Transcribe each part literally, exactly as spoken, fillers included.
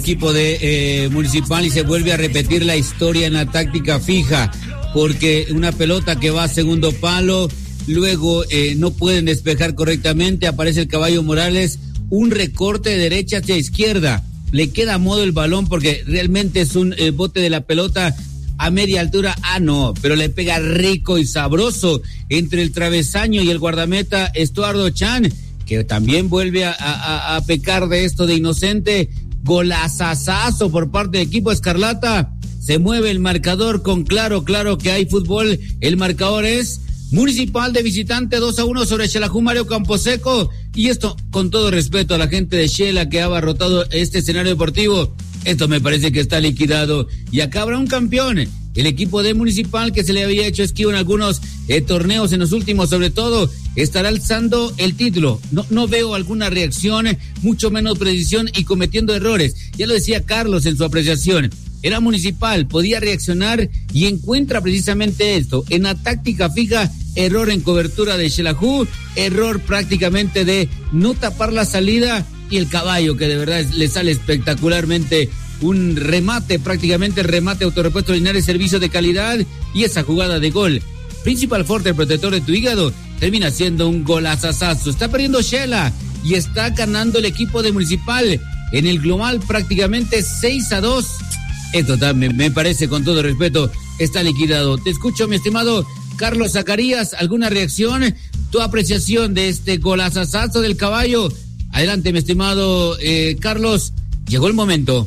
Equipo de eh, Municipal, y se vuelve a repetir la historia en la táctica fija, porque una pelota que va a segundo palo, luego eh, no pueden despejar correctamente, aparece el Caballo Morales, un recorte de derecha hacia izquierda, le queda a modo el balón porque realmente es un eh, bote de la pelota a media altura, ah no, pero le pega rico y sabroso entre el travesaño y el guardameta Estuardo Chan, que también vuelve a, a, a pecar de esto de inocente. Golazazazo por parte del equipo Escarlata. Se mueve el marcador con claro, claro que hay fútbol. El marcador es Municipal de visitante dos a uno sobre Xelajú Mario Camposeco. Y esto con todo respeto a la gente de Xela que ha abarrotado este escenario deportivo. Esto me parece que está liquidado. Y acá habrá un campeón. El equipo de Municipal, que se le había hecho esquivo en algunos eh, torneos, en los últimos sobre todo, estará alzando el título. No, no veo alguna reacción, mucho menos precisión y cometiendo errores. Ya lo decía Carlos en su apreciación. Era Municipal, podía reaccionar y encuentra precisamente esto. En la táctica fija, error en cobertura de Xelajú, error prácticamente de no tapar la salida, y el Caballo, que de verdad le sale espectacularmente. Un remate, prácticamente remate autorrepuesto Linares, servicio de calidad, y esa jugada de gol. Principal Forte, el protector de tu hígado, termina siendo un golazazazo. Está perdiendo Xela y está ganando el equipo de Municipal en el global prácticamente seis a dos. Esto también me parece, con todo respeto, está liquidado. Te escucho, mi estimado Carlos Zacarías. ¿Alguna reacción? Tu apreciación de este golazazazo del Caballo. Adelante, mi estimado eh, Carlos. Llegó el momento.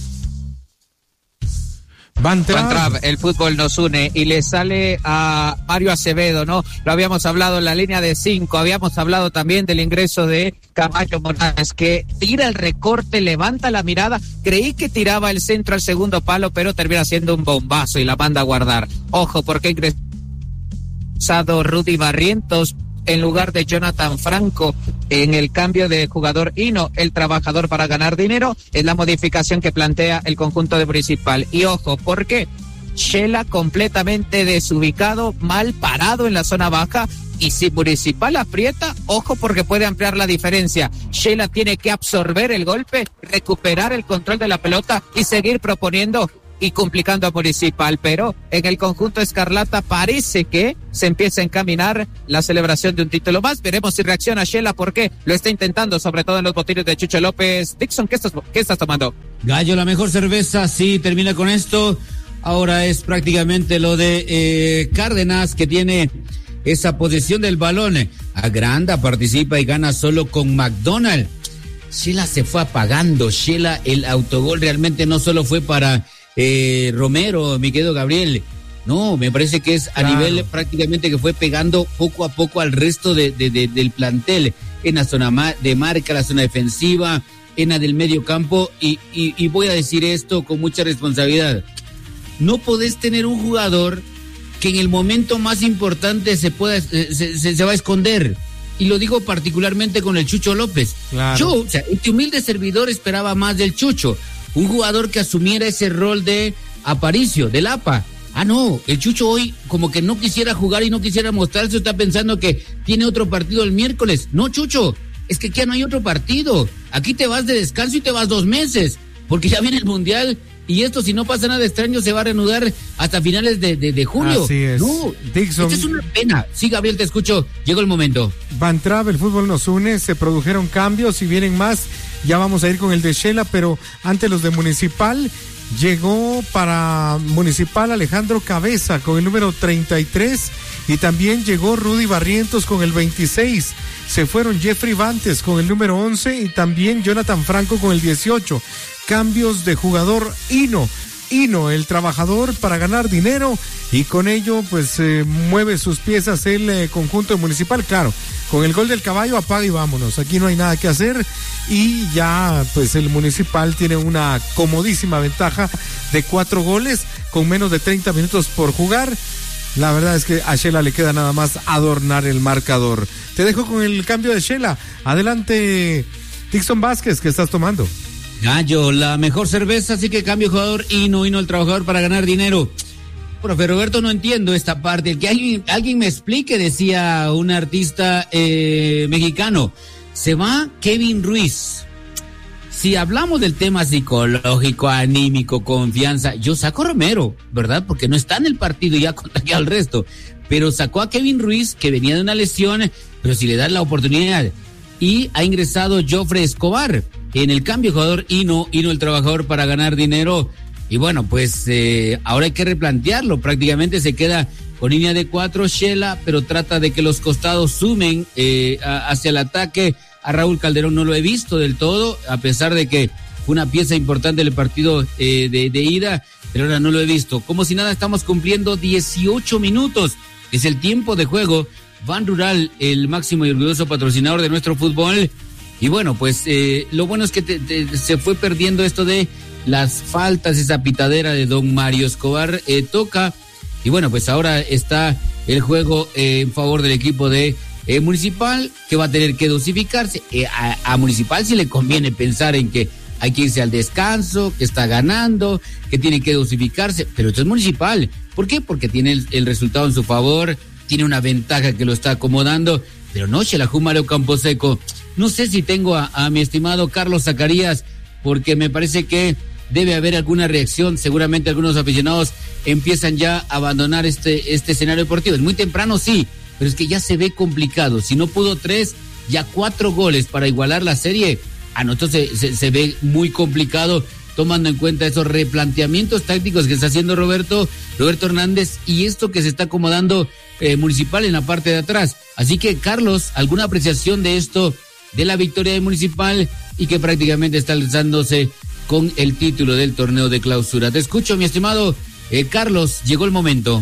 Van Trapp, el fútbol nos une y le sale a Mario Acevedo, ¿no? Lo habíamos hablado en la línea de cinco, habíamos hablado también del ingreso de Caballo Morales, que tira el recorte, levanta la mirada, creí que tiraba el centro al segundo palo, pero termina siendo un bombazo y la manda a guardar. Ojo, porque ha ingresado Rudy Barrientos en lugar de Jonathan Franco en el cambio de jugador Hino, el trabajador para ganar dinero, es la modificación que plantea el conjunto de Municipal. Y ojo, ¿por qué? Xela completamente desubicado, mal parado en la zona baja, y si Municipal aprieta, ojo porque puede ampliar la diferencia. Xela tiene que absorber el golpe, recuperar el control de la pelota y seguir proponiendo y complicando a Municipal, pero en el conjunto Escarlata parece que se empieza a encaminar la celebración de un título más. Veremos si reacciona Xela, porque lo está intentando, sobre todo en los botines de Chucho López. Dixon, ¿qué estás, qué estás tomando? Gallo, la mejor cerveza, sí, termina con esto. Ahora es prácticamente lo de eh, Cárdenas, que tiene esa posesión del balón. Agranda, participa y gana solo con McDonald. Xela se fue apagando. Xela, el autogol realmente no solo fue para Eh, Romero, mi querido Gabriel. No, me parece que es a claro. nivel prácticamente que fue pegando poco a poco al resto de, de, de, del plantel, en la zona de marca, la zona defensiva, en la del medio campo, y, y, y voy a decir esto con mucha responsabilidad. No podés tener un jugador que en el momento más importante se pueda se, se, se va a esconder. Y lo digo particularmente con el Chucho López. Claro. Yo, o sea, este humilde servidor esperaba más del Chucho. Un jugador que asumiera ese rol de Aparicio, del A P A. Ah, no, el Chucho hoy como que no quisiera jugar y no quisiera mostrarse, está pensando que tiene otro partido el miércoles. No, Chucho, es que aquí no hay otro partido. Aquí te vas de descanso y te vas dos meses, porque ya viene el Mundial, y esto, si no pasa nada extraño, se va a reanudar hasta finales de, de, de julio. Así es. No, Dixon, esto es una pena. Sí, Gabriel, te escucho, llegó el momento. Van Trapp, el fútbol nos une, se produjeron cambios y vienen más. Ya vamos a ir con el de Xela, pero antes los de Municipal. Llegó para Municipal Alejandro Cabeza con el número treinta y tres, y también llegó Rudy Barrientos con el veintiséis. Se fueron Jeffrey Vantes con el número once y también Jonathan Franco con el dieciocho. Cambios de jugador Hino. Hino, el trabajador para ganar dinero, y con ello pues eh, mueve sus piezas el eh, conjunto de Municipal. Claro, con el gol del Caballo apaga y vámonos, aquí no hay nada que hacer, y ya pues el Municipal tiene una comodísima ventaja de cuatro goles con menos de treinta minutos por jugar. La verdad es que a Xela le queda nada más adornar el marcador. Te dejo con el cambio de Xela. Adelante, Dixon Vázquez, ¿qué estás tomando? Gallo, la mejor cerveza, así que cambio jugador Hino, Hino el trabajador para ganar dinero. Profe Roberto, no entiendo esta parte. El que alguien, alguien me explique, decía un artista eh, mexicano. Se va Kevin Ruiz. si hablamos del tema psicológico, anímico, confianza, yo saco a Romero, ¿verdad? Porque no está en el partido y ya contagió al resto. Pero sacó a Kevin Ruiz, que venía de una lesión, pero si le dan la oportunidad. Y ha ingresado Jofre Escobar en el cambio, jugador Hino, Hino el trabajador para ganar dinero. Y bueno, pues eh, ahora hay que replantearlo. Prácticamente se queda con línea de cuatro, Shela, pero trata de que los costados sumen eh, a, hacia el ataque. A Raúl Calderón no lo he visto del todo, a pesar de que fue una pieza importante del partido eh, de, de ida, pero ahora no lo he visto. Como si nada, estamos cumpliendo dieciocho minutos, es el tiempo de juego. Ban Rural, el máximo y orgulloso patrocinador de nuestro fútbol. Y bueno, pues eh, lo bueno es que te, te, se fue perdiendo esto de las faltas, esa pitadera de don Mario Escobar. Eh, toca, y bueno, pues ahora está el juego eh, en favor del equipo de Eh, Municipal, que va a tener que dosificarse. Eh, a, a Municipal sí le conviene pensar en que hay que irse al descanso, que está ganando, que tiene que dosificarse, pero esto es Municipal. ¿Por qué? Porque tiene el, el resultado en su favor, tiene una ventaja que lo está acomodando, pero no, Xelajú Mario Camposeco. No sé si tengo a, a mi estimado Carlos Zacarías, porque me parece que debe haber alguna reacción. Seguramente algunos aficionados empiezan ya a abandonar este, este escenario deportivo. Es muy temprano, sí, pero es que ya se ve complicado. Si no pudo tres, ya cuatro goles para igualar la serie. Ah, no, entonces se, se ve muy complicado, tomando en cuenta esos replanteamientos tácticos que está haciendo Roberto, Roberto Hernández, y esto que se está acomodando eh, Municipal en la parte de atrás. Así que, Carlos, ¿alguna apreciación de esto, de la victoria de Municipal, y que prácticamente está alzándose con el título del torneo de clausura? Te escucho, mi estimado eh, Carlos, llegó el momento.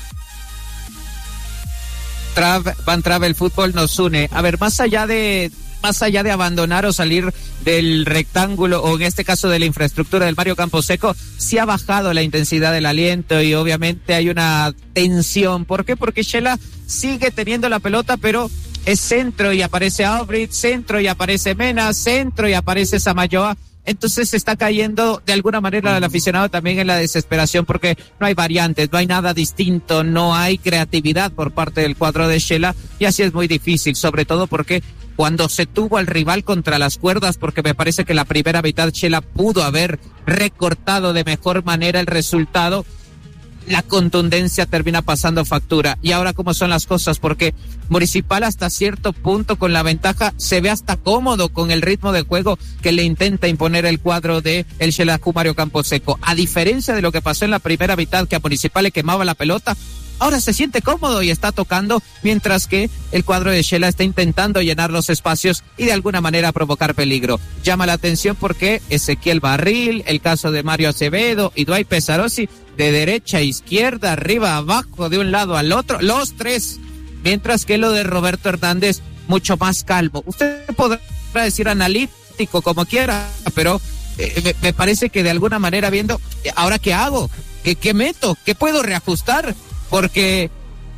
Van Travel Fútbol nos une. A ver, más allá de más allá de abandonar o salir del rectángulo, o en este caso de la infraestructura del Mario Camposeco, sí ha bajado la intensidad del aliento y obviamente hay una tensión. ¿Por qué? Porque Shela sigue teniendo la pelota, pero es centro y aparece Albrecht, centro y aparece Mena, centro y aparece Samayoa. Entonces se está cayendo de alguna manera el aficionado también en la desesperación, porque no hay variantes, no hay nada distinto, no hay creatividad por parte del cuadro de Shela, y así es muy difícil, sobre todo porque cuando se tuvo al rival contra las cuerdas, porque me parece que la primera mitad Shela pudo haber recortado de mejor manera el resultado, la contundencia termina pasando factura. Y ahora cómo son las cosas, porque Municipal hasta cierto punto con la ventaja se ve hasta cómodo con el ritmo de juego que le intenta imponer el cuadro de el Xelajú Mario Camposeco. A diferencia de lo que pasó en la primera mitad, que a Municipal le quemaba la pelota, ahora se siente cómodo y está tocando, mientras que el cuadro de Shela está intentando llenar los espacios y de alguna manera provocar peligro. Llama la atención porque Ezequiel Barril, el caso de Mario Acevedo y Dwight Pesarosi, de derecha a izquierda, arriba, abajo, de un lado al otro, los tres, mientras que lo de Roberto Hernández, mucho más calmo. Usted podrá decir analítico como quiera, pero eh, me, me parece que de alguna manera viendo, ¿ahora qué hago? ¿Qué, qué meto? ¿Qué puedo reajustar? Porque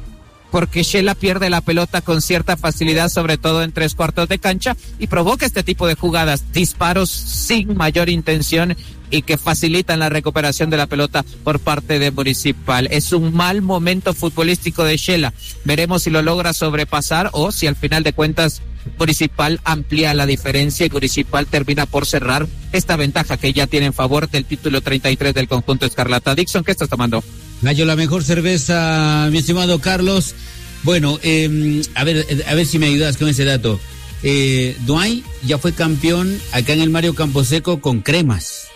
porque Shela pierde la pelota con cierta facilidad, sobre todo en tres cuartos de cancha, y provoca este tipo de jugadas, disparos sin mayor intención y que facilitan la recuperación de la pelota por parte de Municipal. Es un mal momento futbolístico de Shela. Veremos si lo logra sobrepasar o si al final de cuentas Municipal amplía la diferencia y Municipal termina por cerrar esta ventaja que ya tiene en favor del título treinta y tres del conjunto Escarlata. Dixon, ¿qué estás tomando? Gallo, la mejor cerveza, mi estimado Carlos. Bueno, eh, a ver, a ver si me ayudas con ese dato. Eh, Dwight ya fue campeón acá en el Mario Camposeco con Cremas.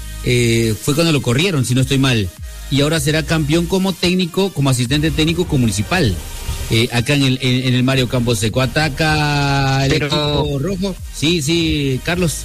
Eh, fue cuando lo corrieron, si no estoy mal. Y ahora será campeón como técnico, como asistente técnico con Municipal. Eh, acá en el, en, en el Mario Camposeco. Ataca el Pero... equipo rojo. Sí, sí, Carlos.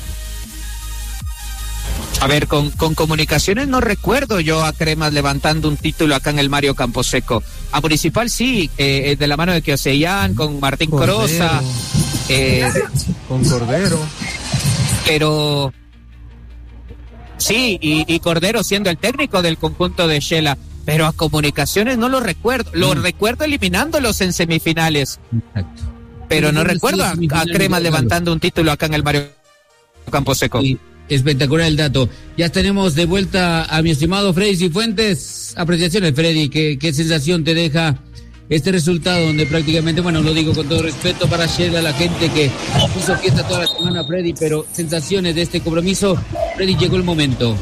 A ver, con, con Comunicaciones no recuerdo yo a Cremas levantando un título acá en el Mario Camposeco. A Municipal sí, eh, de la mano de Kiosellán, con Martín Cordero. Coroza. Eh, con Cordero. Pero sí, y, y Cordero siendo el técnico del conjunto de Shela. Pero a Comunicaciones no lo recuerdo. Lo mm. recuerdo eliminándolos en semifinales. Exacto. Pero no recuerdo a, a Cremas levantando un título acá en el Mario Camposeco. Sí. Espectacular el dato. Ya tenemos de vuelta a mi estimado Freddy Cifuentes. Apreciaciones, Freddy. ¿Qué, qué sensación te deja este resultado donde prácticamente, bueno, lo digo con todo respeto para Shela, la gente que hizo fiesta toda la semana, Freddy, pero sensaciones de este compromiso, Freddy, llegó el momento.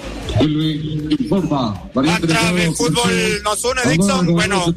Mantra del fútbol nos une, Dixon. Bueno,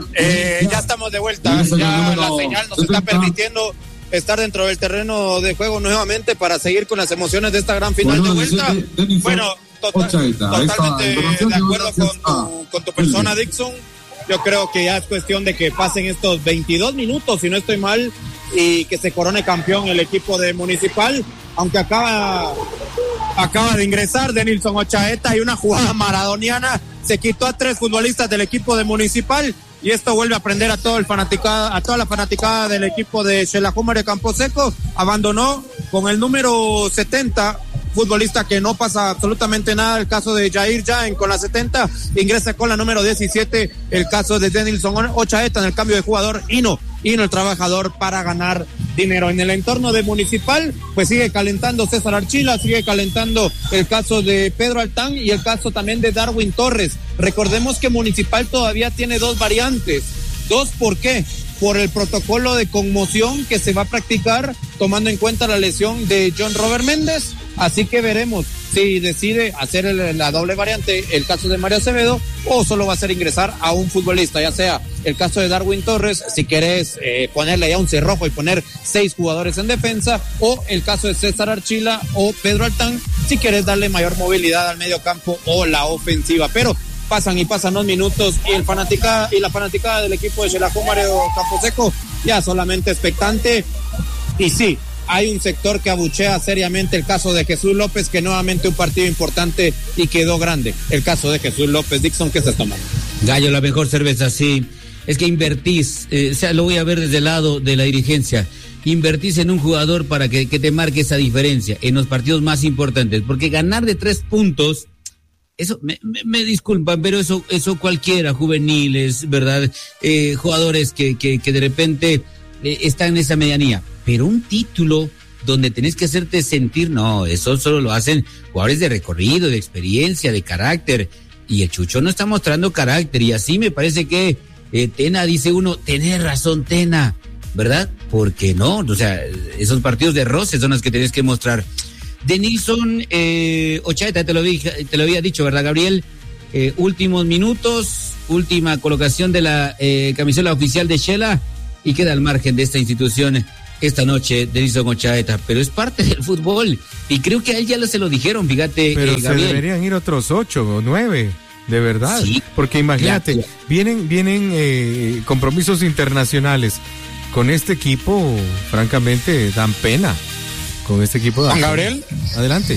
eh, ya estamos de vuelta. Ya la señal nos está permitiendo estar dentro del terreno de juego nuevamente para seguir con las emociones de esta gran final de vuelta. Bueno, total, totalmente de acuerdo con tu, con tu persona, Dixon. Yo creo que ya es cuestión de que pasen estos veintidós minutos, si no estoy mal, y que se corone campeón el equipo de Municipal, aunque acaba acaba de ingresar Denilson Ochaeta y una jugada maradoniana se quitó a tres futbolistas del equipo de Municipal, y esto vuelve a prender a todo el fanaticada, a toda la fanaticada del equipo de Xelajú de Camposeco. Abandonó con el número setenta, futbolista que no pasa absolutamente nada, el caso de Jair Jaen con la setenta, ingresa con la número diecisiete, el caso de Denilson Ochaeta en el cambio de jugador. Hino, Hino el trabajador para ganar dinero. En el entorno de Municipal, pues sigue calentando César Archila, sigue calentando el caso de Pedro Altán y el caso también de Darwin Torres. Recordemos que Municipal todavía tiene dos variantes. Dos, ¿por qué? Por el protocolo de conmoción que se va a practicar tomando en cuenta la lesión de John Robert Méndez. Así que veremos si decide hacer el, la doble variante, el caso de Mario Acevedo, o solo va a hacer ingresar a un futbolista, ya sea el caso de Darwin Torres, si querés eh, ponerle ya un cerrojo y poner seis jugadores en defensa, o el caso de César Archila o Pedro Altán, si querés darle mayor movilidad al medio campo o la ofensiva. Pero pasan y pasan los minutos y el fanaticada y la fanaticada del equipo de Xelajú Mario Camposeco ya solamente expectante. Y sí, hay un sector que abuchea seriamente el caso de Jesús López, que nuevamente un partido importante y quedó grande. El caso de Jesús López. Dixon, ¿qué estás tomando? Gallo, la mejor cerveza, sí. Es que invertís, eh, o sea, lo voy a ver desde el lado de la dirigencia. Invertís en un jugador para que, que te marque esa diferencia en los partidos más importantes, porque ganar de tres puntos, eso, me, me, me disculpan, pero eso, eso cualquiera, juveniles, ¿verdad? Eh, jugadores que, que, que de repente eh, están en esa medianía. Pero un título donde tenés que hacerte sentir, no, eso solo lo hacen jugadores de recorrido, de experiencia, de carácter, y el Chucho no está mostrando carácter, y así me parece que eh, Tena, dice uno, tenés razón Tena, ¿verdad? Porque no, o sea, esos partidos de roce son los que tenés que mostrar. Denilson eh, Ochaeta, te lo, dije, te lo había dicho, ¿verdad, Gabriel? Eh, últimos minutos, última colocación de la eh, camisola oficial de Shela, y queda al margen de esta institución esta noche Denilson Ochaeta, pero es parte del fútbol y creo que a él ya se lo dijeron, fíjate. Pero eh, se deberían ir otros ocho o nueve, de verdad, sí, porque imagínate, ya, ya. vienen vienen eh, compromisos internacionales con este equipo, francamente dan pena con este equipo. Juan Gabriel, adelante.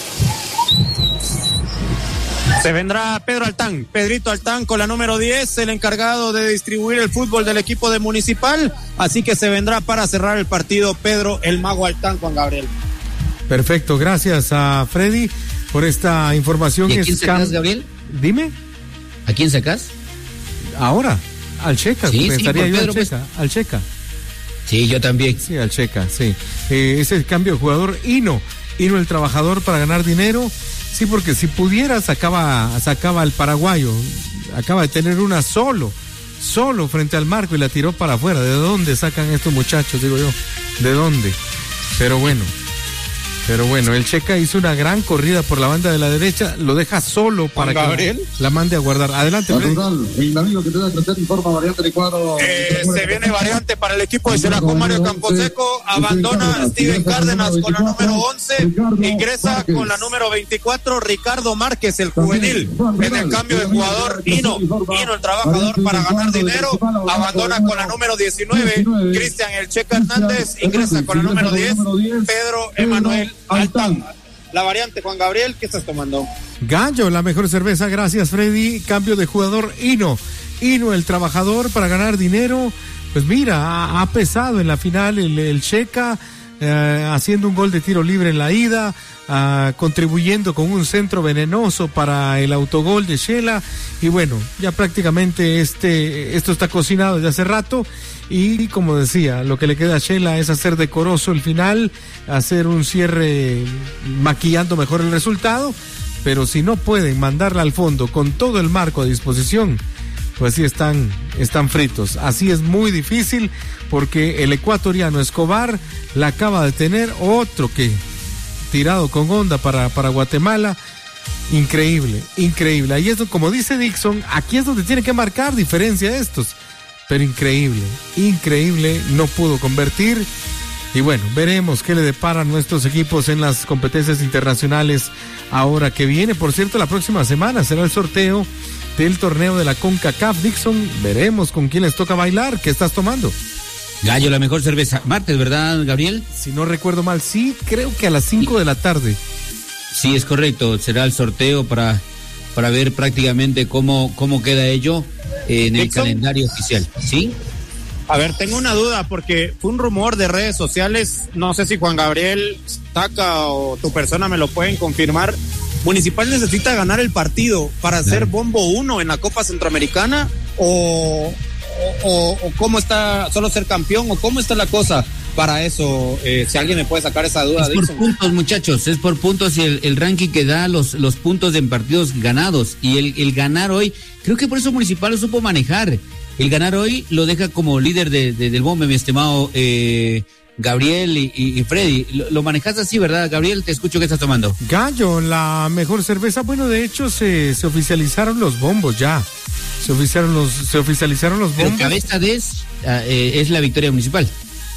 Se vendrá Pedro Altán, Pedrito Altán con la número diez, el encargado de distribuir el fútbol del equipo de Municipal, así que se vendrá para cerrar el partido Pedro el Mago Altán, Juan Gabriel. Perfecto, gracias a Freddy por esta información. ¿Y a quién sacás, Gabriel? Dime. ¿A quién sacás? Ahora, al Checa, sí, pensaría sí, yo Pedro, al Checa, pues. al Checa. Sí, yo también. Sí, al Checa, sí. Eh, ese es el cambio de jugador. Hino, Hino el trabajador para ganar dinero. Sí, porque si pudiera sacaba, sacaba al paraguayo, acaba de tener una solo, solo frente al marco y la tiró para afuera. ¿De dónde sacan estos muchachos, digo yo? ¿De dónde? Pero bueno, pero bueno, el Checa hizo una gran corrida por la banda de la derecha, lo deja solo para Gabriel? que la mande a guardar. Adelante, Freddy. Eh, se viene variante para el equipo de Xelajú Mario Camposeco, abandona Steven Cárdenas con la número once, ingresa con la número veinticuatro Ricardo Márquez, el juvenil. En el cambio de jugador, Hino, Hino el trabajador para ganar dinero, abandona con la número diecinueve, Cristian el Checa Hernández, ingresa con la número diez, Pedro Emanuel Altán. La variante, Juan Gabriel, ¿qué estás tomando? Gallo, la mejor cerveza, gracias Freddy. Cambio de jugador, Hino. Hino, el trabajador para ganar dinero. Pues mira, ha, ha pesado en la final el, el Checa, eh, haciendo un gol de tiro libre en la ida, uh, contribuyendo con un centro venenoso para el autogol de Shela. Y bueno, ya prácticamente este esto está cocinado desde hace rato. Y como decía, lo que le queda a Shela es hacer decoroso el final, hacer un cierre maquillando mejor el resultado, pero si no pueden mandarla al fondo con todo el marco a disposición, pues sí están, están fritos. Así es muy difícil porque el ecuatoriano Escobar la acaba de tener, otro que tirado con onda para, para Guatemala. Increíble, increíble. Ahí es donde, como dice Dixon, aquí es donde tiene que marcar diferencia a estos. Pero increíble, increíble, no pudo convertir. Y bueno, veremos qué le deparan nuestros equipos en las competencias internacionales ahora que viene. Por cierto, la próxima semana será el sorteo del torneo de la CONCACAF. Dixon, veremos con quién les toca bailar. ¿Qué estás tomando? Gallo, la mejor cerveza. Martes, ¿verdad, Gabriel? Si no recuerdo mal, sí, creo que a las cinco de la tarde. Sí, es correcto. Será el sorteo para, para ver prácticamente cómo, cómo queda ello en el Dixon, calendario oficial. ¿Sí? A ver, tengo una duda porque fue un rumor de redes sociales. No sé si Juan Gabriel Taca o tu persona me lo pueden confirmar. Municipal necesita ganar el partido para claro. ser bombo uno en la Copa Centroamericana o, o, o, o cómo está, solo ser campeón o cómo está la cosa. Para eso, eh, si alguien me puede sacar esa duda. Es por Dixon. puntos, muchachos, es por puntos y el, el ranking que da los, los puntos en partidos ganados. Y el, el ganar hoy, creo que por eso Municipal lo supo manejar. El ganar hoy lo deja como líder de, de, del bombe, mi estimado eh, Gabriel y, y, y Freddy. Lo, lo manejas así, ¿verdad, Gabriel? Te escucho que estás tomando. Gallo, la mejor cerveza. Bueno, de hecho, se, se oficializaron los bombos ya. Se oficializaron los, se oficializaron los bombos. Pero cabeza de es, eh, es la victoria municipal.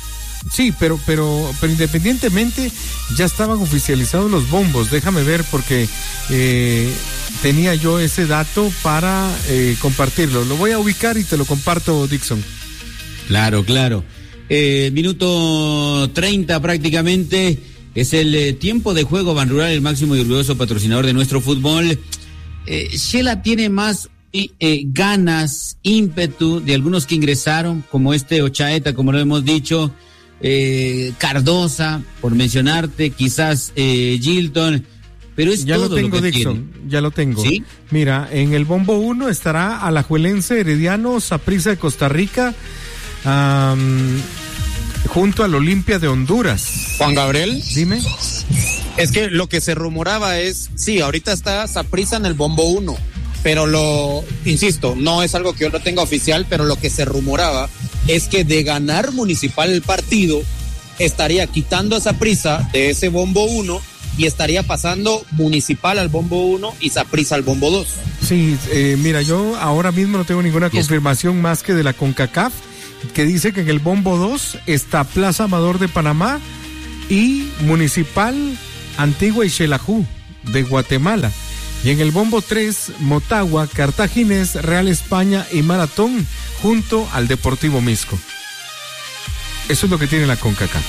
Sí, pero, pero, pero independientemente ya estaban oficializados los bombos. Déjame ver porque eh, tenía yo ese dato para eh, compartirlo. Lo voy a ubicar y te lo comparto, Dixon. Claro, claro. Eh, minuto treinta prácticamente. Es el eh, tiempo de juego. Ban Rural, el máximo y orgulloso patrocinador de nuestro fútbol. Eh, Shela tiene más eh, eh, ganas, ímpetu de algunos que ingresaron, como este Ochaeta, como lo hemos dicho. Eh, Cardosa, por mencionarte, quizás eh, Gilton, pero es ya todo lo tengo, lo que Dixon, tiene. Ya lo tengo. ¿Sí? Mira, en el bombo uno estará Alajuelense, Herediano, Saprissa de Costa Rica, um, junto al Olimpia de Honduras. Juan Gabriel, dime. Es que lo que se rumoraba es, sí, ahorita está Saprissa en el bombo uno, pero lo, insisto, no es algo que yo no tenga oficial, pero lo que se rumoraba es que de ganar Municipal el partido, estaría quitando a Saprissa de ese bombo uno y estaría pasando Municipal al bombo uno y Saprissa al bombo dos. Sí, eh, mira, yo ahora mismo no tengo ninguna confirmación más que de la CONCACAF, que dice que en el bombo dos está Plaza Amador de Panamá y Municipal Antigua y Xelajú de Guatemala. Y en el bombo tres, Motagua, Cartaginés, Real España y Maratón, junto al Deportivo Misco. Eso es lo que tiene la CONCACAF.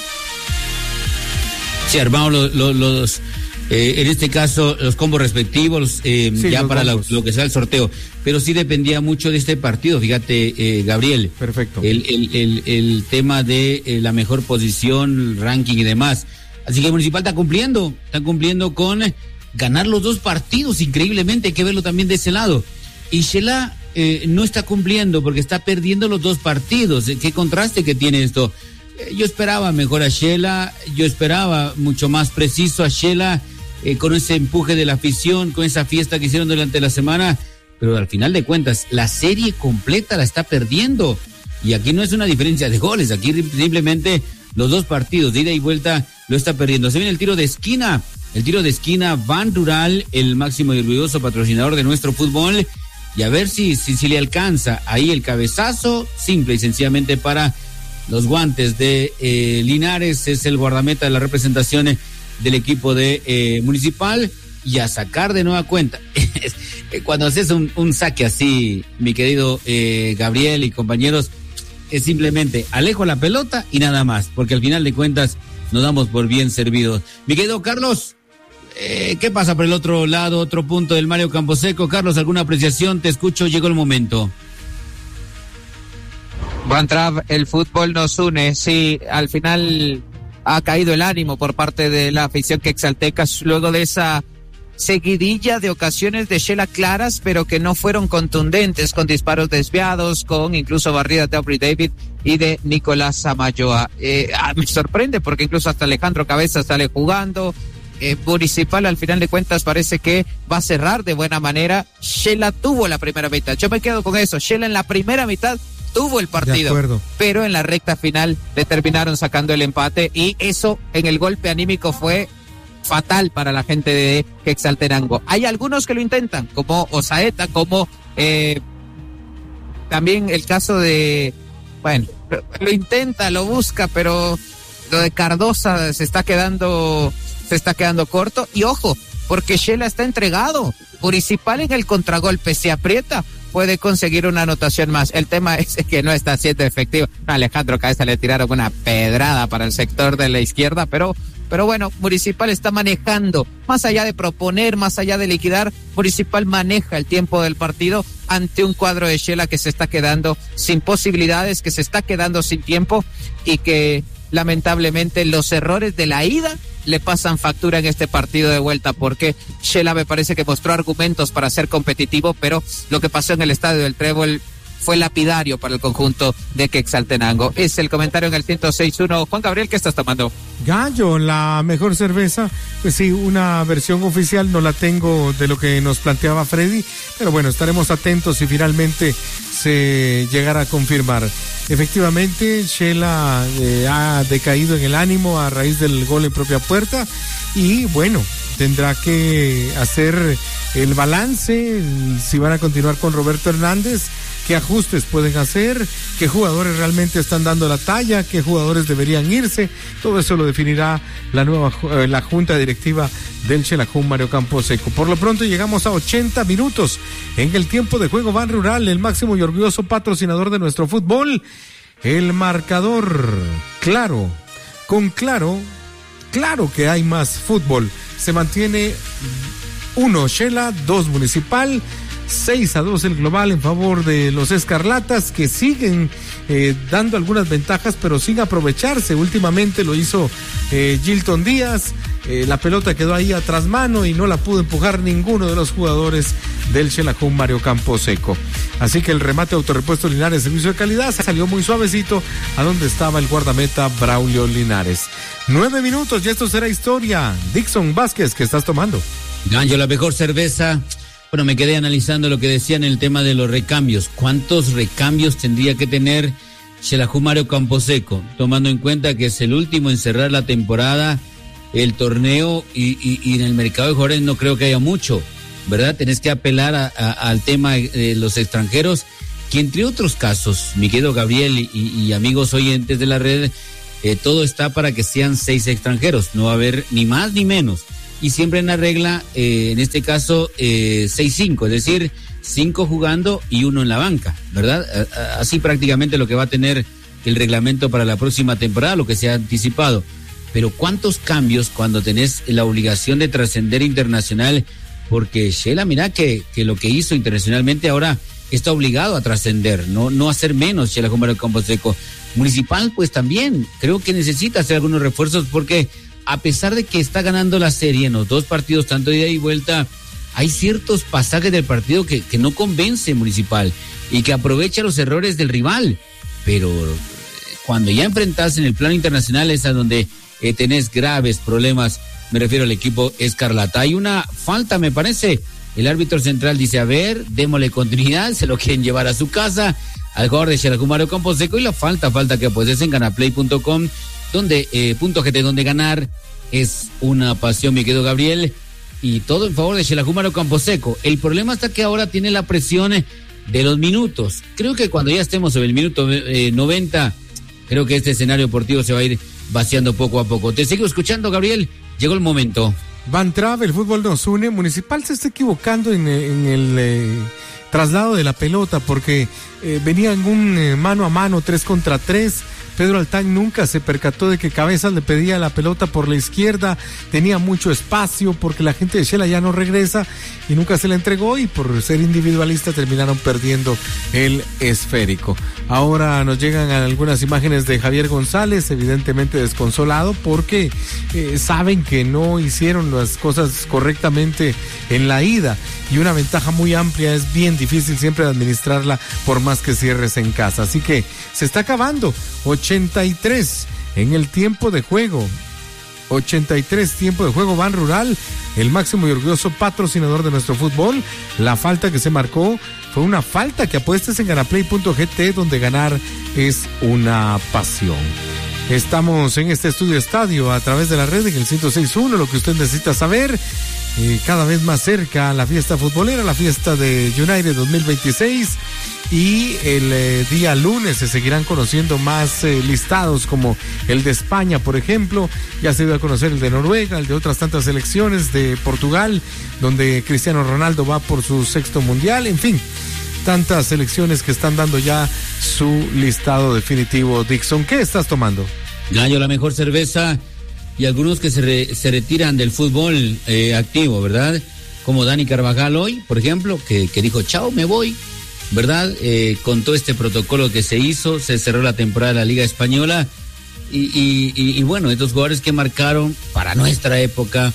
Sí, armamos los, los, los eh, en este caso, los combos respectivos, eh, sí, ya para la, lo que sea el sorteo. Pero sí dependía mucho de este partido, fíjate, eh, Gabriel. Perfecto. El, el, el, el tema de eh, la mejor posición, ranking y demás. Así que Municipal está cumpliendo, está cumpliendo con eh, ganar los dos partidos, increíblemente, hay que verlo también de ese lado. Y Shela eh, no está cumpliendo porque está perdiendo los dos partidos. ¿Qué contraste que tiene esto? Eh, yo esperaba mejor a Shela, yo esperaba mucho más preciso a Shela eh, con ese empuje de la afición, con esa fiesta que hicieron durante la semana, pero al final de cuentas, la serie completa la está perdiendo. Y aquí no es una diferencia de goles, aquí simplemente los dos partidos de ida y vuelta lo está perdiendo. Se viene el tiro de esquina, el tiro de esquina, Ban Rural, el máximo y orgulloso patrocinador de nuestro fútbol, y a ver si, si, si le alcanza ahí el cabezazo, simple y sencillamente para los guantes de eh, Linares, es el guardameta de la representación del equipo de eh, Municipal, y a sacar de nueva cuenta. Cuando haces un, un saque así, mi querido eh, Gabriel y compañeros, es simplemente alejo la pelota y nada más, porque al final de cuentas nos damos por bien servidos. Mi querido Carlos, eh, ¿qué pasa por el otro lado, otro punto del Mario Camposeco? Carlos, ¿alguna apreciación? Te escucho, llegó el momento. Van Trapp, el fútbol nos une. Sí, al final ha caído el ánimo por parte de la afición quexalteca luego de esa seguidilla de ocasiones de Shela claras, pero que no fueron contundentes, con disparos desviados, con incluso barridas de Aubrey David y de Nicolás Samayoa. Eh, ah, me sorprende porque incluso hasta Alejandro Cabeza sale jugando, eh, Municipal al final de cuentas parece que va a cerrar de buena manera. Shela tuvo la primera mitad, yo me quedo con eso, Shela en la primera mitad tuvo el partido, pero en la recta final le terminaron sacando el empate y eso en el golpe anímico fue fatal para la gente de Quetzaltenango. Hay algunos que lo intentan, como Osaeta, como eh, también el caso de, bueno, lo intenta, lo busca, pero lo de Cardosa se está quedando, se está quedando corto. Y ojo, porque Shela está entregado. Municipal en el contragolpe se aprieta, puede conseguir una anotación más. El tema es que no está siendo efectivo. A Alejandro Cabeza le tiraron una pedrada para el sector de la izquierda, pero Pero bueno, Municipal está manejando, más allá de proponer, más allá de liquidar, Municipal maneja el tiempo del partido ante un cuadro de Shela que se está quedando sin posibilidades, que se está quedando sin tiempo y que lamentablemente los errores de la ida le pasan factura en este partido de vuelta, porque Shela me parece que mostró argumentos para ser competitivo, pero lo que pasó en el estadio del Trébol fue lapidario para el conjunto de Quetzaltenango. Es el comentario en el ciento seis punto uno. Juan Gabriel, ¿qué estás tomando? Gallo, la mejor cerveza. Pues sí, una versión oficial no la tengo de lo que nos planteaba Freddy, pero bueno, estaremos atentos si finalmente se llegara a confirmar. Efectivamente, Shela eh, ha decaído en el ánimo a raíz del gol en propia puerta y bueno, tendrá que hacer el balance, si van a continuar con Roberto Hernández, qué ajustes pueden hacer, qué jugadores realmente están dando la talla, qué jugadores deberían irse. Todo eso lo definirá la nueva eh, la junta directiva del Xelajú, Mario Camposeco. Por lo pronto llegamos a ochenta minutos en el tiempo de juego Ban Rural, el máximo y orgulloso patrocinador de nuestro fútbol. El marcador, claro, con claro, claro que hay más fútbol. Se mantiene uno Shela, dos Municipal, seis a dos el global en favor de los Escarlatas, que siguen eh, dando algunas ventajas pero sin aprovecharse. Últimamente lo hizo eh, Gilton Díaz, eh, la pelota quedó ahí a trasmano y no la pudo empujar ninguno de los jugadores del Xelajú, Mario Camposeco. Así que el remate Autorepuesto Linares, servicio de calidad, salió muy suavecito a donde estaba el guardameta Braulio Linares. Nueve minutos y esto será historia. Dixon Vázquez, ¿qué estás tomando? Gancho, la mejor cerveza. Bueno, me quedé analizando lo que decían en el tema de los recambios. ¿Cuántos recambios tendría que tener Xelajú Mario Camposeco? Tomando en cuenta que es el último en cerrar la temporada, el torneo y, y, y en el mercado de jugadores no creo que haya mucho, ¿verdad? Tenés que apelar a, a, al tema de los extranjeros, que entre otros casos, mi querido Gabriel y, y amigos oyentes de la red, eh, todo está para que sean seis extranjeros, no va a haber ni más ni menos. Y siempre en la regla, eh, en este caso, eh, seis cinco, es decir, cinco jugando y uno en la banca, ¿verdad? Así prácticamente lo que va a tener el reglamento para la próxima temporada, lo que se ha anticipado. Pero ¿cuántos cambios cuando tenés la obligación de trascender internacional? Porque Shela, mira que, que lo que hizo internacionalmente ahora está obligado a trascender, no, no hacer menos Xelajú Mario Camposeco. Municipal, pues también, creo que necesita hacer algunos refuerzos porque a pesar de que está ganando la serie en los dos partidos, tanto de ida y vuelta, hay ciertos pasajes del partido que, que no convence Municipal y que aprovecha los errores del rival. Pero cuando ya enfrentás en el plano internacional es a donde eh, tenés graves problemas, me refiero al equipo Escarlata. Hay una falta, me parece. El árbitro central dice, a ver, démosle continuidad, se lo quieren llevar a su casa al jugador de Xelajú Mario Camposeco y la falta, falta que pues es en ganaplay punto com. Donde, eh, punto G T, donde ganar es una pasión, mi querido Gabriel, y todo en favor de Xelajú Mario Camposeco. El problema está que ahora tiene la presión de los minutos. Creo que cuando ya estemos sobre el minuto eh, noventa, creo que este escenario deportivo se va a ir vaciando poco a poco. Te sigo escuchando, Gabriel, llegó el momento. Van Trav, el fútbol nos une. Municipal se está equivocando en, en el eh, traslado de la pelota porque eh, venía en un eh, mano a mano, tres contra tres. Pedro Altán nunca se percató de que Cabezas le pedía la pelota por la izquierda, tenía mucho espacio porque la gente de Shela ya no regresa y nunca se la entregó y por ser individualista terminaron perdiendo el esférico. Ahora nos llegan algunas imágenes de Javier González, evidentemente desconsolado porque eh, saben que no hicieron las cosas correctamente en la ida y una ventaja muy amplia es bien difícil siempre de administrarla por más que cierres en casa. Así que se está acabando. ochenta y tres en el tiempo de juego. ochenta y tres, tiempo de juego. Ban Rural, el máximo y orgulloso patrocinador de nuestro fútbol. La falta que se marcó fue una falta. Que apuestes en ganaplay punto g t, donde ganar es una pasión. Estamos en este estudio estadio a través de la red en el ciento seis punto uno, lo que usted necesita saber. Eh, cada vez más cerca la fiesta futbolera, la fiesta de United dos mil veintiséis, y el eh, día lunes se seguirán conociendo más eh, listados, como el de España, por ejemplo. Ya se dio a conocer el de Noruega, el de otras tantas selecciones, de Portugal, donde Cristiano Ronaldo va por su sexto mundial. En fin, tantas selecciones que están dando ya su listado definitivo. Dixon, ¿qué estás tomando? Gallo, la mejor cerveza, y algunos que se, re, se retiran del fútbol eh, activo, ¿verdad? Como Dani Carvajal hoy, por ejemplo, que, que dijo, chao, me voy, ¿verdad? Eh, con todo este protocolo que se hizo, se cerró la temporada de la Liga Española, y, y, y, y bueno, estos jugadores que marcaron para nuestra época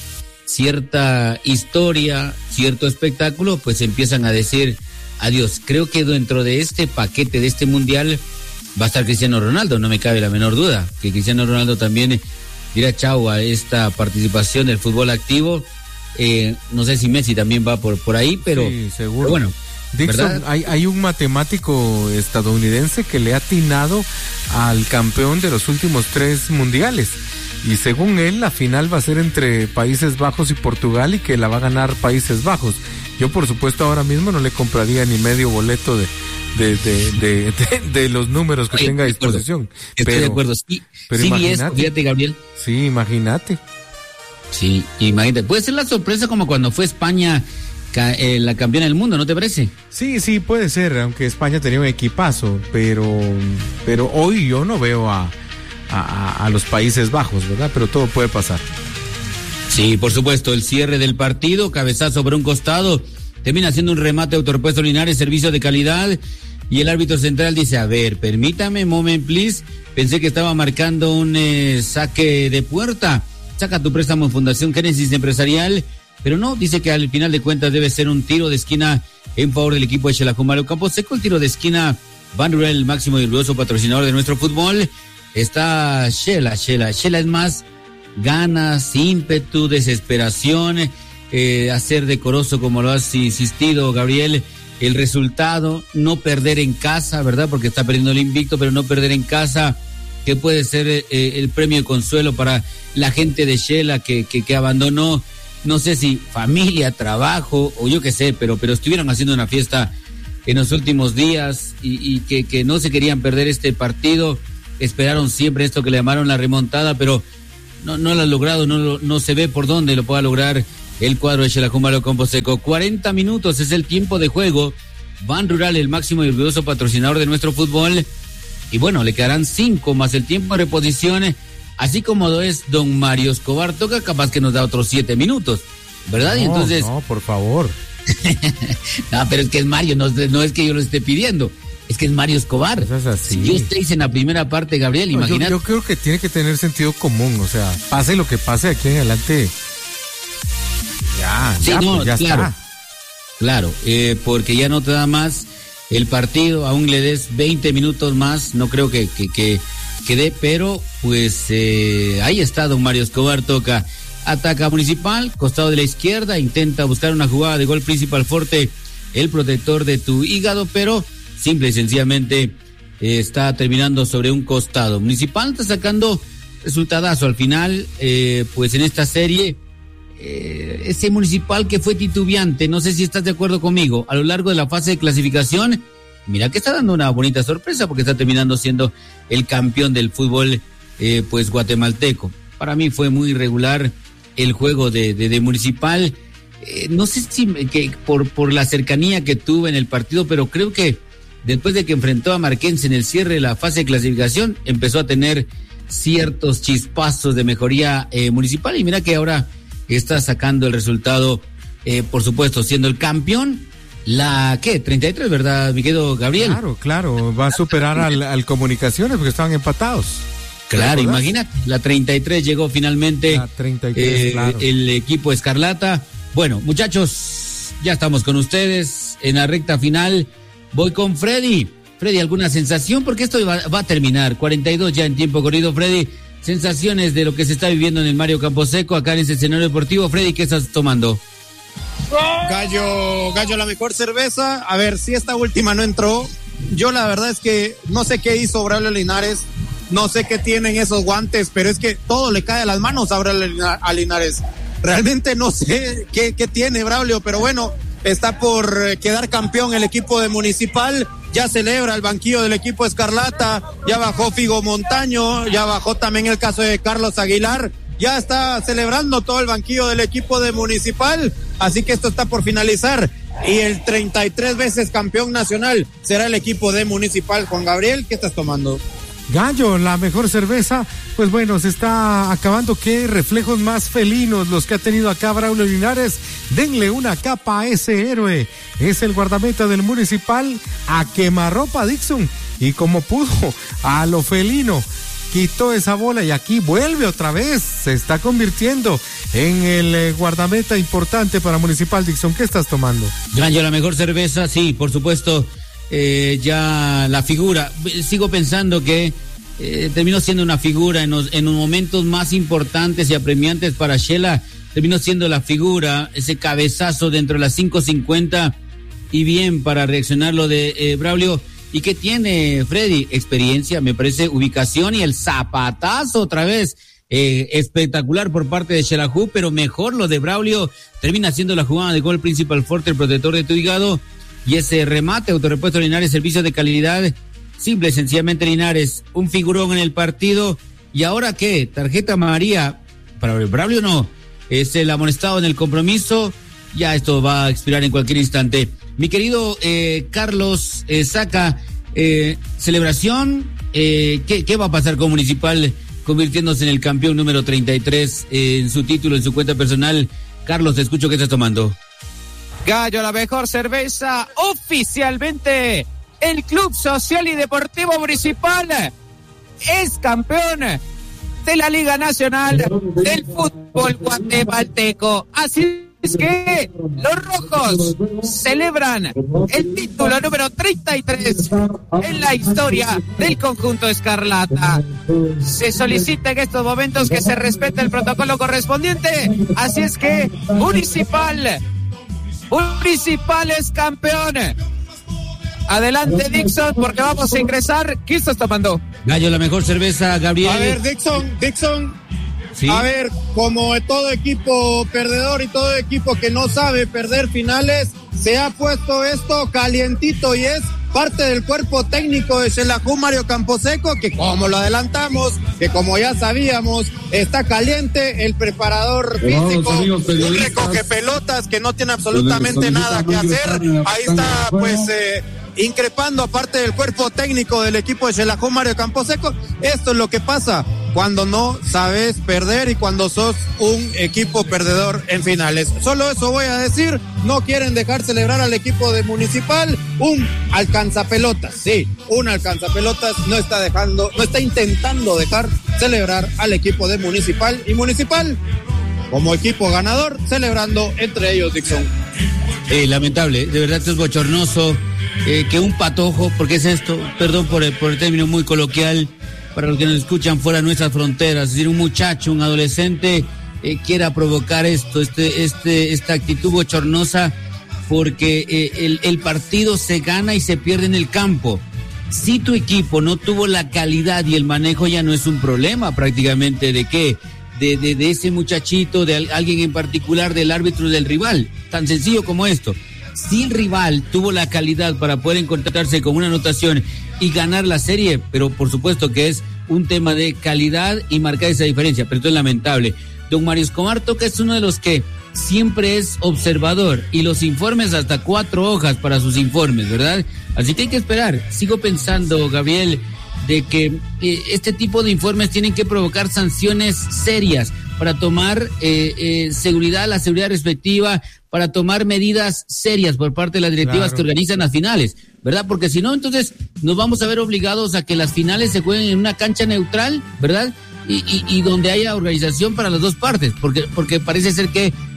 cierta historia, cierto espectáculo, pues empiezan a decir adiós. Creo que dentro de este paquete, de este mundial, va a estar Cristiano Ronaldo, no me cabe la menor duda, que Cristiano Ronaldo también dirá chao a esta participación del fútbol activo. Eh, no sé si Messi también va por, por ahí, pero, sí, seguro. Pero bueno, Dixon, hay, hay un matemático estadounidense que le ha atinado al campeón de los últimos tres mundiales, y según él la final va a ser entre Países Bajos y Portugal, y que la va a ganar Países Bajos. Yo por supuesto ahora mismo no le compraría ni medio boleto de De, de, de, de, de los números que Oye, tenga a disposición. Estoy pero, de acuerdo. Sí, pero sí imagínate. Eso, fíjate, Gabriel. Sí, imagínate. Sí, imagínate. Puede ser la sorpresa como cuando fue España ca, eh, la campeona del mundo, ¿no te parece? Sí, sí, puede ser, aunque España tenía un equipazo, pero, pero hoy yo no veo a, a, a los Países Bajos, ¿verdad? Pero todo puede pasar. Sí, por supuesto, el cierre del partido, cabezazo por un costado, termina haciendo un remate autorepuesto Linares, servicio de calidad, y el árbitro central dice, a ver, permítame, moment please, pensé que estaba marcando un eh, saque de puerta, saca tu préstamo en Fundación Génesis Empresarial, pero no, dice que al final de cuentas debe ser un tiro de esquina en favor del equipo de Xelajú Campo Seco. El tiro de esquina, Ban Rural, el máximo y orgulloso patrocinador de nuestro fútbol. Está Xela, Xela, Xela es más ganas, ímpetu, desesperación, eh, hacer decoroso como lo has insistido, Gabriel, el resultado, no perder en casa, ¿verdad? Porque está perdiendo el invicto, pero no perder en casa, que puede ser eh, el premio de consuelo para la gente de Xela que, que, que abandonó, no sé si familia, trabajo, o yo qué sé, pero, pero estuvieron haciendo una fiesta en los últimos días y, y que, que no se querían perder este partido, esperaron siempre esto que le llamaron la remontada, pero no, no lo ha logrado, no, no se ve por dónde lo pueda lograr el cuadro de Xelajú Campo Seco. cuarenta minutos es el tiempo de juego. Ban Rural, el máximo y orgulloso patrocinador de nuestro fútbol. Y bueno, le quedarán cinco más el tiempo de reposición. Así como lo es don Mario Escobar Toca, capaz que nos da otros siete minutos, ¿verdad? No, y entonces... no, por favor. No, pero es que es Mario, no, no es que yo lo esté pidiendo. Es que es Mario Escobar. Eso es así. Si ustedes en la primera parte, Gabriel, no, imagínate. Yo, yo creo que tiene que tener sentido común, o sea, pase lo que pase aquí en adelante... Ya, sí, ya, no, pues ya claro, está. Claro, eh, porque ya no te da más el partido, aún le des veinte minutos más, no creo que que, que, que dé, pero pues eh, ahí está don Mario Escobar Toca. Ataca Municipal, costado de la izquierda, intenta buscar una jugada de gol principal Forte, el protector de tu hígado, pero simple y sencillamente eh, está terminando sobre un costado. Municipal está sacando resultadazo al final, eh, pues en esta serie. Eh, ese Municipal que fue titubeante, no sé si estás de acuerdo conmigo, a lo largo de la fase de clasificación, mira que está dando una bonita sorpresa porque está terminando siendo el campeón del fútbol eh, pues guatemalteco. Para mí fue muy irregular el juego de, de, de Municipal, eh, no sé si que por, por la cercanía que tuvo en el partido, pero creo que después de que enfrentó a Marquense en el cierre de la fase de clasificación, empezó a tener ciertos chispazos de mejoría eh, Municipal, y mira que ahora está sacando el resultado, eh, por supuesto, siendo el campeón. La, ¿qué? treinta y tres, ¿verdad, mi querido Gabriel? Claro, claro, va a superar al, al Comunicaciones porque estaban empatados. Claro, imagínate, la treinta y tres llegó finalmente la treinta y tres, eh, claro. El equipo Escarlata. Bueno, muchachos, ya estamos con ustedes en la recta final. Voy con Freddy. Freddy, ¿alguna sensación? Porque esto va, va a terminar. cuarenta y dos ya en tiempo corrido, Freddy. sensaciones de lo que se está viviendo en el Mario Camposeco, acá en ese escenario deportivo. Freddy, ¿qué estás tomando? Gallo, Gallo, la mejor cerveza. A ver, si esta última no entró, yo la verdad es que no sé qué hizo Braulio Linares, no sé qué tienen esos guantes, pero es que todo le cae a las manos a Braulio a Linares. Realmente no sé qué, qué tiene Braulio, pero bueno, está por quedar campeón el equipo de Municipal. Ya celebra el banquillo del equipo Escarlata, ya bajó Figo Montaño, ya bajó también el caso de Carlos Aguilar, ya está celebrando todo el banquillo del equipo de Municipal, así que esto está por finalizar, y el treinta y tres veces campeón nacional será el equipo de Municipal. Juan Gabriel, ¿qué estás tomando? Gallo, la mejor cerveza, pues bueno, se está acabando. Qué reflejos más felinos los que ha tenido acá Braulio Linares. Denle una capa a ese héroe. Es el guardameta del Municipal, a quemarropa Dixon, y como pudo, a lo felino, quitó esa bola y aquí vuelve otra vez. Se está convirtiendo en el eh, guardameta importante para Municipal. Dixon, ¿qué estás tomando? Gallo, la mejor cerveza, sí, por supuesto. Eh, ya la figura, sigo pensando que eh, terminó siendo una figura en los, en los momentos más importantes y apremiantes para Shela, terminó siendo la figura, ese cabezazo dentro de las cinco cincuenta, y bien para reaccionar lo de eh, Braulio. ¿Y qué tiene Freddy? Experiencia, me parece, ubicación y el zapatazo otra vez, eh, espectacular por parte de Xelajú, pero mejor lo de Braulio, termina siendo la jugada de gol principal fuerte, el protector de tu hígado. Y ese remate, autorepuesto Linares, servicio de calidad, simple, sencillamente Linares, un figurón en el partido. ¿Y ahora qué? Tarjeta amarilla para el Braulio, no, es el amonestado en el compromiso, ya esto va a expirar en cualquier instante. Mi querido eh, Carlos eh, Saca, eh, celebración, eh, ¿qué, ¿qué va a pasar con Municipal convirtiéndose en el campeón número treinta y tres eh, en su título, en su cuenta personal? Carlos, te escucho, ¿qué estás tomando? Gallo, la mejor cerveza, oficialmente el Club Social y Deportivo Municipal es campeón de la Liga Nacional del Fútbol Guatemalteco. Así es que los rojos celebran el título número treinta y tres en la historia del conjunto Escarlata. Se solicita en estos momentos que se respete el protocolo correspondiente, así es que Municipal Municipal es campeón. Adelante, Dixon, porque vamos a ingresar. ¿Qué estás tomando? Gallo, la mejor cerveza, Gabriel. A ver, Dixon, Dixon. ¿Sí? A ver, como todo equipo perdedor y todo equipo que no sabe perder finales, se ha puesto esto calientito y es parte del cuerpo técnico de Xelajú Mario Camposeco, que como lo adelantamos, que como ya sabíamos, está caliente, el preparador físico, un recoge pelotas que no tiene absolutamente nada que hacer, ahí está pues eh, increpando a parte del cuerpo técnico del equipo de Xelajú Mario Camposeco. Esto es lo que pasa cuando no sabes perder y cuando sos un equipo perdedor en finales. Solo eso voy a decir. No quieren dejar celebrar al equipo de Municipal. Un alcanzapelotas, sí, un alcanzapelotas no está dejando, no está intentando dejar celebrar al equipo de Municipal, y Municipal como equipo ganador celebrando entre ellos, Dixon. Eh, lamentable, de verdad es bochornoso eh, que un patojo, porque es esto, perdón por el, por el término muy coloquial, para los que nos escuchan fuera de nuestras fronteras, es decir, un muchacho, un adolescente eh, quiera provocar esto, este, este, esta actitud bochornosa, porque eh, el, el partido se gana y se pierde en el campo. Si tu equipo no tuvo la calidad y el manejo, ya no es un problema prácticamente de qué, de, de, de ese muchachito, de alguien en particular, del árbitro del rival, tan sencillo como esto. Si el rival tuvo la calidad para poder encontrarse con una anotación y ganar la serie, pero por supuesto que es un tema de calidad y marcar esa diferencia, pero esto es lamentable. Don Mario Escobar Toca es uno de los que siempre es observador y los informes hasta cuatro hojas para sus informes, ¿verdad? Así que hay que esperar. Sigo pensando, Gabriel, de que eh, este tipo de informes tienen que provocar sanciones serias para tomar eh, eh, seguridad, la seguridad respectiva, para tomar medidas serias por parte de las directivas claro. que organizan las finales, ¿verdad? Porque si no, entonces nos vamos a ver obligados a que las finales se jueguen en una cancha neutral, ¿verdad? Y, y, y donde haya organización para las dos partes, porque, porque parece ser que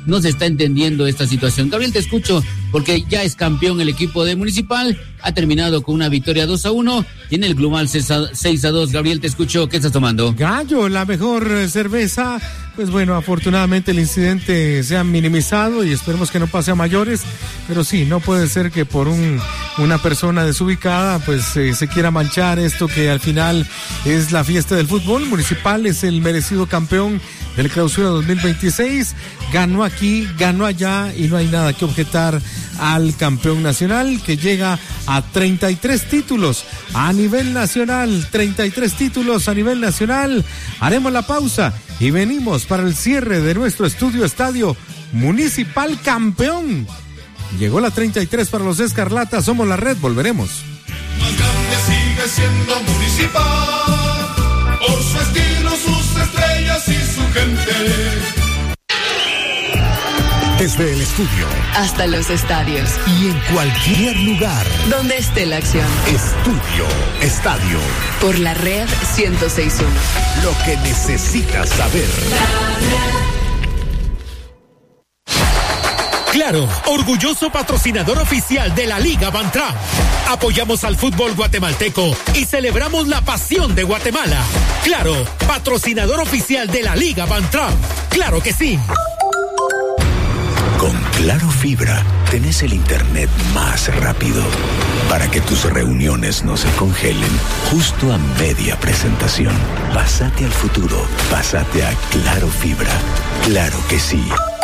no se está entendiendo esta situación. Gabriel, te escucho, porque ya es campeón el equipo de Municipal, ha terminado con una victoria dos a uno, tiene el global seis a dos. Gabriel, te escucho, ¿qué estás tomando? Gallo, la mejor cerveza. Pues bueno, afortunadamente el incidente se ha minimizado y esperemos que no pase a mayores, pero sí, no puede ser que por un, una persona desubicada pues eh, se quiera manchar esto que al final es la fiesta del fútbol. Municipal es el merecido campeón del Clausura dos mil veintiséis, ganó aquí, ganó allá y no hay nada que objetar al campeón nacional, que llega a treinta y tres títulos a nivel nacional, treinta y tres títulos a nivel nacional. Haremos la pausa y venimos para el cierre de nuestro estudio estadio Municipal campeón. Llegó la treinta y tres para los Escarlatas, somos la red, volveremos. Más grande sigue siendo Municipal, por su estilo, sus estrellas y su gente. Desde el estudio hasta los estadios y en cualquier lugar donde esté la acción. Estudio Estadio Por la red ciento seis punto uno. Lo que necesitas saber. Claro, orgulloso patrocinador oficial de la Liga Bantra. Apoyamos al fútbol guatemalteco y celebramos la pasión de Guatemala. Claro, patrocinador oficial de la Liga Bantra. Claro que sí. Con Claro Fibra tenés el internet más rápido para que tus reuniones no se congelen justo a media presentación. Pásate al futuro, pásate a Claro Fibra. Claro que sí.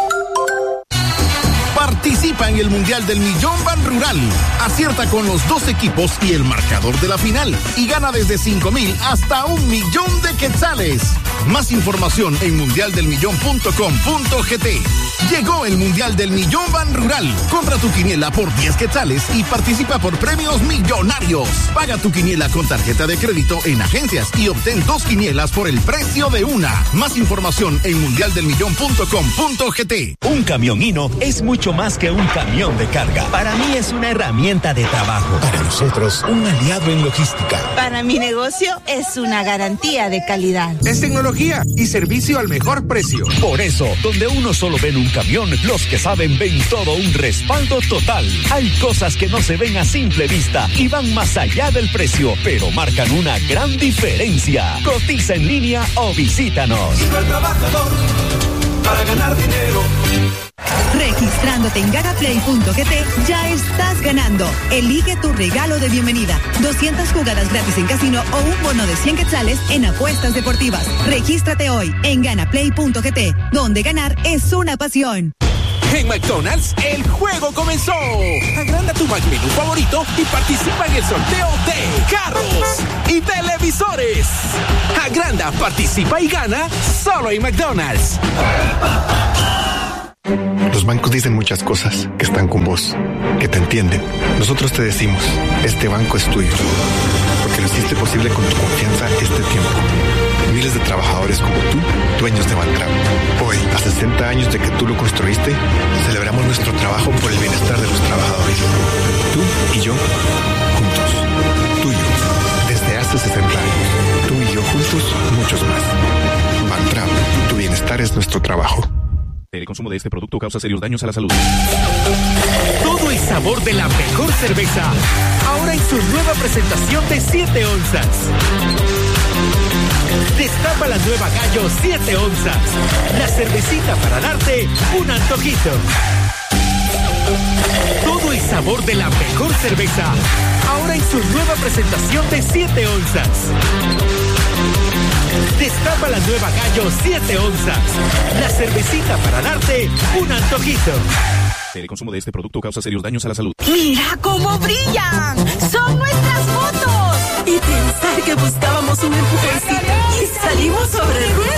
Participa en el Mundial del Millón Ban Rural. Acierta con los dos equipos y el marcador de la final y gana desde cinco mil hasta un millón de quetzales. Más información en mundial del millón punto com punto gt. Llegó el Mundial del Millón Ban Rural. Compra tu quiniela por diez quetzales y participa por premios millonarios. Paga tu quiniela con tarjeta de crédito en agencias y obtén dos quinielas por el precio de una. Más información en mundial del millón punto com punto gt. Un camión Hino es mucho más que un camión de carga. Para mí es una herramienta de trabajo. Para nosotros, un aliado en logística. Para mi negocio es una garantía de calidad. Es tecnología y servicio al mejor precio. Por eso, donde uno solo ven un camión, los que saben ven todo un respaldo total. Hay cosas que no se ven a simple vista y van más allá del precio, pero marcan una gran diferencia. Cotiza en línea o visítanos. Sirve al trabajador para ganar dinero. Registrándote en ganaplay punto gt ya estás ganando. Elige tu regalo de bienvenida. doscientas jugadas gratis en casino o un bono de cien quetzales en apuestas deportivas. Regístrate hoy en ganaplay punto gt, donde ganar es una pasión. En McDonald's, el juego comenzó. Agranda tu McMenú favorito y participa en el sorteo de carros y televisores. Agranda, participa y gana solo en McDonald's. Los bancos dicen muchas cosas que están con vos, que te entienden. Nosotros te decimos, este banco es tuyo, porque lo hiciste posible con tu confianza este tiempo. Miles de trabajadores como tú, dueños de Bantra. Hoy, a sesenta años de que tú lo construiste, celebramos nuestro trabajo por el bienestar de los trabajadores. Tú y yo, juntos. Tuyo, desde hace sesenta años. Tú y yo juntos, muchos más. Bantra, tu bienestar es nuestro trabajo. El consumo de este producto causa serios daños a la salud. Todo el sabor de la mejor cerveza, ahora en su nueva presentación de siete onzas. Destapa la nueva Gallo siete onzas, la cervecita para darte un antojito. Todo el sabor de la mejor cerveza, ahora en su nueva presentación de siete onzas. Destapa la nueva Gallo siete onzas, la cervecita para darte un antojito. El consumo de este producto causa serios daños a la salud. ¡Mira cómo brillan! ¡Son nuestras fotos! Y pensar que buscábamos un empujoncito y salimos sobre ruedas.